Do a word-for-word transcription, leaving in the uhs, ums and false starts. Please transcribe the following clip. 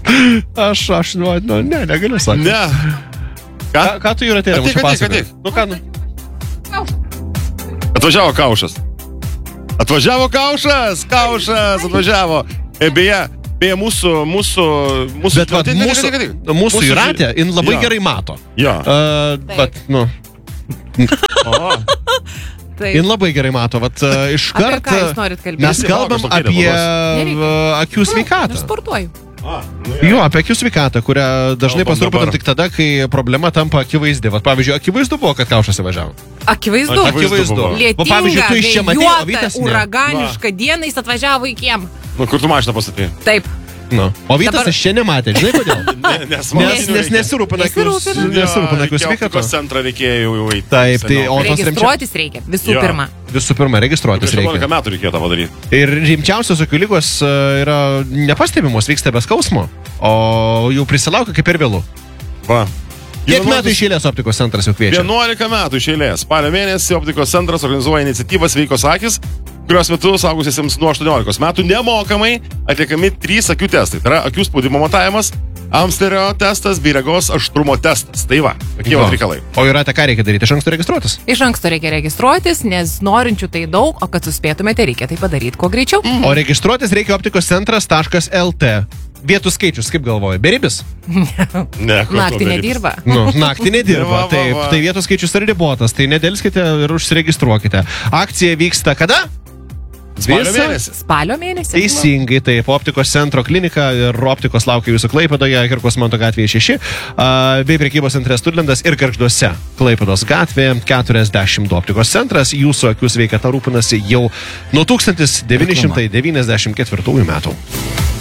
Aš, aš, nu, nu ne, negaliu sakyti. Ne. Ką? Ką, ką tu jau atėjai mūsų pasakoji? Nu ką, nu? Atvažiavo Kaušas. Atvažiavo Kaušas, Kaušas atvažiavo. E, beje, beje, mūsų, mūsų, mūsų... Bet vat, mūsų, mūsų Jūratė, jin labai jo. gerai mato. Jo. Uh, bet, nu... O. Jin labai gerai mato, vat uh, iš Apie ką karto jūs norit kalbėti? mes kalbam apie uh, akių Aš sveikatą. sportuoju. A, nu, Jo, apie akių sveikatą, kurią dažnai Kalbam pasirūpinam dabar. tik tada, kai problema tampa akivaizdi. Vat, pavyzdžiui, akivaizdu buvo, kad Kaušas įvažiavo. Akivaizdu. Akivaizdu buvo. Va, pavyzdžiui, tu iš čia matei, o Vytas Lietinga, ne. uraganiška diena, jis atvažiavo į kiemą. nu, kur tu mašiną pastatei? Taip. Nu. O Vytas Dabar- aš čia nematė, žinai kodėl? Ne, nes Nes, nes nesirūpina akių Nesirūpina. nesirūpina akių sveikatą. sveikatos centrą reikėjo jau eiti. Taip, tai o tos rimčiausios... Registruotis reikia, visų Jo. pirma. Visų pirma, registruotis Prieš vienuolika reikia. metų reikėjo tą padaryti. Ir rimčiausios akių lygos e, yra nepastebimos, vyksta be skausmo, o jau prisilaukia kaip ir vėlų. Va. Kiek metų iš eilės optikos centras jau kviečia? vienuolika metų iš eilės. Spalio mėnesį optikos centras organizuoja iniciatyvą Sveikos akys, kurios metu saugusiesiems nuo aštuoniolikos metų nemokamai atliekami trys akių testai. Tai yra akių spaudimo matavimas, Amsterio testas bei regos aštrumo testas. Tai va, tokie va reikalai. O Jūrate, ką reikia daryti? Iš anksto registruotis? Iš anksto reikia registruotis, nes norinčių tai daug, o kad suspėtumėte, reikia tai padaryti kuo greičiau. O registruotis reikia optikos centras taškas lt. Vietų skaičius, kaip galvoji, beribis? Ne, kur Naktį to nedirba. Nu, naktį nedirba, Va, va, taip, va. tai vietų skaičius yra ribotas, tai nedėlskite ir užsiregistruokite. Akcija vyksta kada? Spalio Visą- mėnesį. Spalio mėnesį. Teisingai, taip, optikos centro klinika ir optikos laukia jūsų Klaipėdoje, Kirkos Manto gatvėje šeši, a, bei prekybos centre Sturlindas ir Gargžduose. Klaipėdos gatvėje keturiasdešimt du optikos centras, jūsų akių sveikata rūpinasi jau nuo tūkstantis devyni šimtai devyniasdešimt ketvirtųjų metų.